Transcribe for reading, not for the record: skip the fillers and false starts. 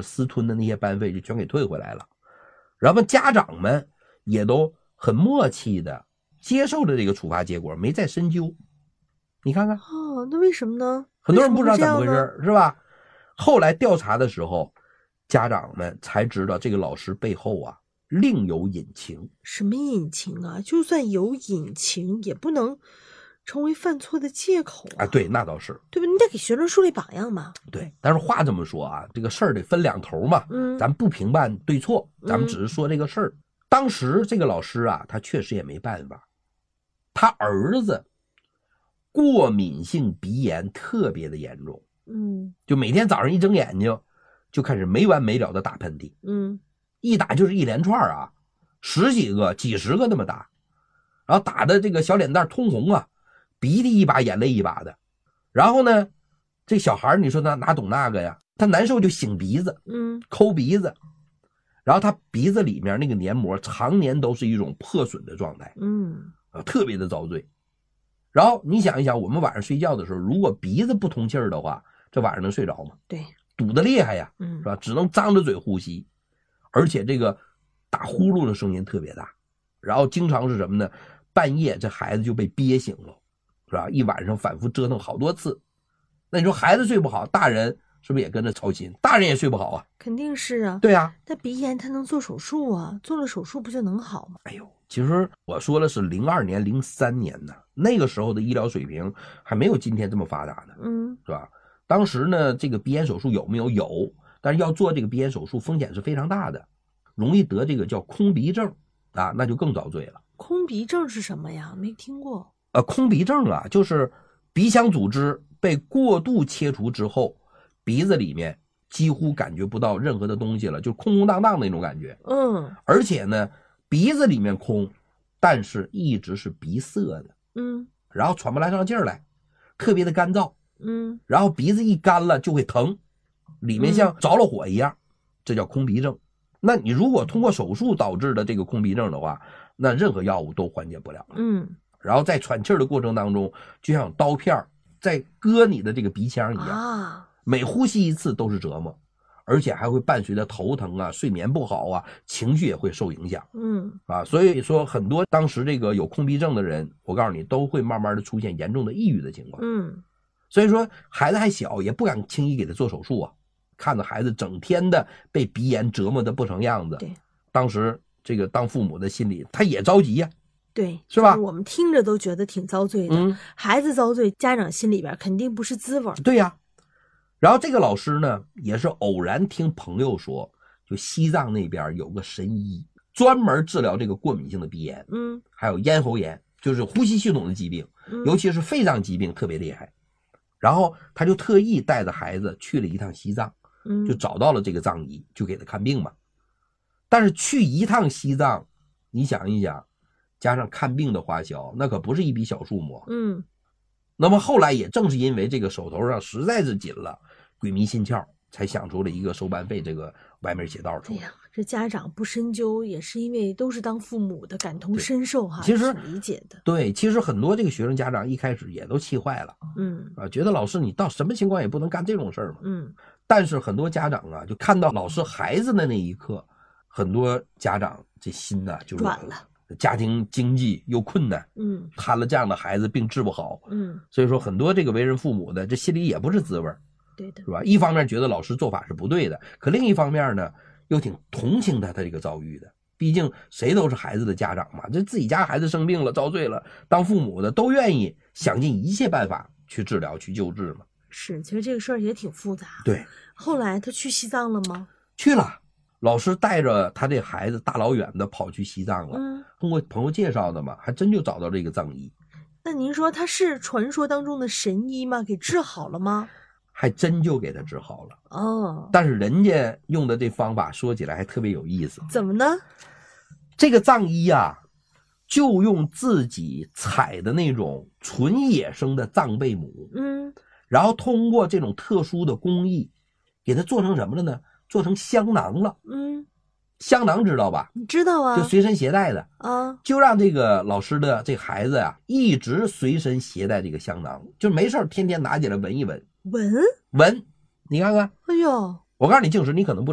私吞的那些班费就全给退回来了。然后家长们也都很默契的接受了这个处罚结果，没再深究。你看看哦，那为什么呢？ 很多人不知道怎么回事，是吧？后来调查的时候，家长们才知道这个老师背后啊另有隐情。 什么隐情啊？就算有隐情，也不能成为犯错的借口啊！ 对，那倒是， 对吧？你得给学生树立榜样嘛。 对，但是话这么说啊，这个事儿得分两头嘛。咱不评判对错，咱们只是说这个事儿。当时这个老师啊，他确实也没办法，他儿子过敏性鼻炎特别的严重，就每天早上一睁眼睛就开始没完没了的打喷嚏，一打就是一连串啊，10几个、几十个那么打，然后打的这个小脸蛋通红啊，鼻涕一把眼泪一把的。然后呢，这小孩你说他哪懂那个呀？他难受就擤鼻子，抠鼻子，然后他鼻子里面那个黏膜常年都是一种破损的状态，特别的遭罪。然后你想一想，我们晚上睡觉的时候，如果鼻子不通气儿的话，这晚上能睡着吗？ 对， 堵得厉害呀，是吧？只能张着嘴呼吸，而且这个打呼噜的声音特别大，然后经常是什么呢？半夜这孩子就被憋醒了，是吧？一晚上反复折腾好多次。那你说孩子睡不好，大人是不是也跟着操心？大人也睡不好啊。 肯定是啊。 对啊。 但鼻炎他能做手术啊，做了手术不就能好吗？ 哎呦，其实我说的是02年、03年呢，那个时候的医疗水平还没有今天这么发达呢，是吧？当时呢，这个鼻炎手术有没有？有，但是要做这个鼻炎手术风险是非常大的，容易得这个叫空鼻症啊，那就更遭罪了。 空鼻症是什么呀？没听过。 空鼻症啊，就是鼻腔组织被过度切除之后，鼻子里面几乎感觉不到任何的东西了，就空空荡荡的那种感觉。而且呢，鼻子里面空，但是一直是鼻塞的。然后喘不来上劲儿来，特别的干燥。然后鼻子一干了就会疼，里面像着了火一样，这叫空鼻症。那你如果通过手术导致的这个空鼻症的话，那任何药物都缓解不了。然后在喘气儿的过程当中，就像刀片在割你的这个鼻腔一样，每呼吸一次都是折磨，而且还会伴随着头疼啊、睡眠不好啊，情绪也会受影响。所以说很多当时这个有空鼻症的人，我告诉你都会慢慢的出现严重的抑郁的情况。所以说孩子还小，也不敢轻易给他做手术啊，看着孩子整天的被鼻炎折磨的不成样子，当时这个当父母的心里他也着急呀。 对， 是吧？ 我们听着都觉得挺遭罪的。孩子遭罪，家长心里边肯定不是滋味。 对呀。然后这个老师呢，也是偶然听朋友说，就西藏那边有个神医，专门治疗这个过敏性的鼻炎，还有咽喉炎，就是呼吸系统的疾病，尤其是肺脏疾病特别厉害。然后他就特意带着孩子去了一趟西藏，就找到了这个藏医，就给他看病嘛。但是去一趟西藏，你想一想，加上看病的花销，那可不是一笔小数目。那么后来也正是因为这个手头上实在是紧了，鬼迷心窍，才想出了一个收班费这个歪门邪道出来。 哎呀，这家长不深究，也是因为都是当父母的，感同身受哈， 其实理解的。 对，其实很多这个学生家长一开始也都气坏了，觉得老师你到什么情况也不能干这种事儿嘛。但是很多家长啊，就看到老师孩子的那一刻，很多家长这心呢就软了。家庭经济又困难，摊了这样的孩子病治不好，所以说很多这个为人父母的这心里也不是滋味， 对的， 是吧？一方面觉得老师做法是不对的，可另一方面呢，又挺同情他这个遭遇的。毕竟谁都是孩子的家长嘛，这自己家孩子生病了遭罪了，当父母的都愿意想尽一切办法去治疗去救治嘛。 是，其实这个事儿也挺复杂。 对， 后来他去西藏了吗？ 去了。老师带着他这孩子大老远的跑去西藏了，通过朋友介绍的嘛，还真就找到这个藏医。 那您说他是传说当中的神医吗？给治好了吗？ 还真就给他治好了。但是人家用的这方法说起来还特别有意思。 怎么呢？ 这个藏医啊，就用自己采的那种纯野生的藏贝母，然后通过这种特殊的工艺，给它做成什么了呢？做成香囊了。香囊知道吧？ 知道啊， 就随身携带的啊，就让这个老师的这孩子呀，一直随身携带这个香囊，就没事天天拿起来闻一闻。 闻， 你看看。 哎呦， 我告诉你，静时你可能不